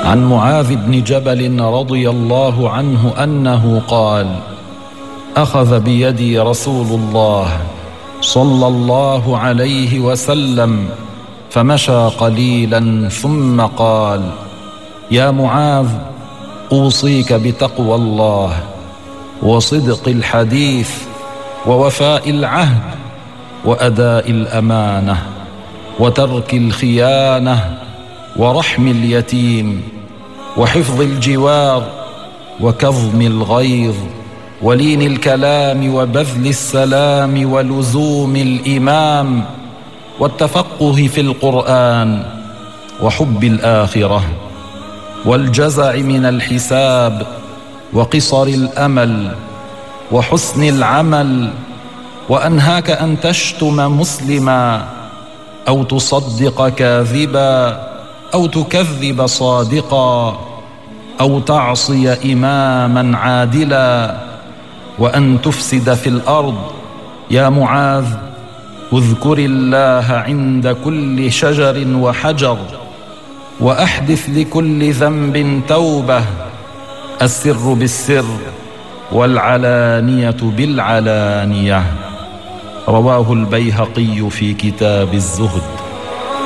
عن معاذ بن جبل رضي الله عنه أنه قال: أخذ بيدي رسول الله صلى الله عليه وسلم فمشى قليلا ثم قال: يا معاذ، أوصيك بتقوى الله وصدق الحديث ووفاء العهد وأداء الأمانة وترك الخيانة ورحم اليتيم وحفظ الجوار وكظم الغيظ ولين الكلام وبذل السلام ولزوم الإمام والتفقه في القرآن وحب الآخرة والجزع من الحساب وقصر الأمل وحسن العمل، وأنهاك أن تشتم مسلما أو تصدق كاذبا أو تكذب صادقا أو تعصي إماما عادلا وأن تفسد في الأرض. يا معاذ، اذكر الله عند كل شجر وحجر، وأحدث لكل ذنب توبة، السر بالسر والعلانية بالعلانية. رواه البيهقي في كتاب الزهد.